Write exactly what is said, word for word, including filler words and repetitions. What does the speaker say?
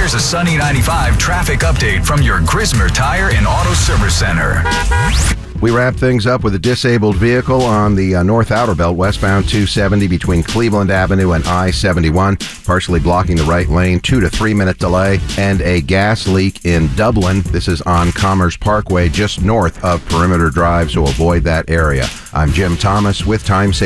Here's a Sunny ninety-five traffic update from your Grismer Tire and Auto Service Center. We wrap things up with a disabled vehicle on the uh, North Outer Belt, westbound two seventy between Cleveland Avenue and I seventy-one, partially blocking the right lane, two to three minute delay, and a gas leak in Dublin. This is on Commerce Parkway, just north of Perimeter Drive, so avoid that area. I'm Jim Thomas with Time Saver.